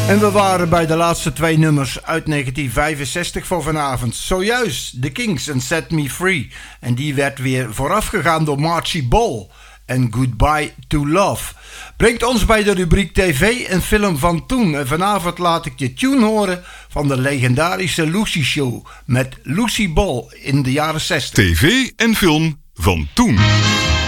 En we waren bij de laatste twee nummers uit 1965 voor vanavond. Zojuist The Kings en Set Me Free. En die werd weer voorafgegaan door Marchie Ball en Goodbye to Love. Brengt ons bij de rubriek TV en film van toen. En vanavond laat ik je tune horen van de legendarische Lucy Show met Lucy Ball in de jaren 60. TV en film van toen.